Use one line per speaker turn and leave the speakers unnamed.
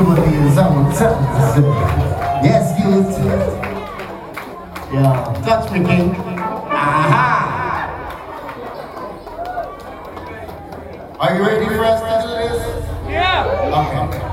Timothy Zamutans. Yes, youth. Yeah, touch me, King. Aha! Are you ready for us to do this?
Yeah!
Okay.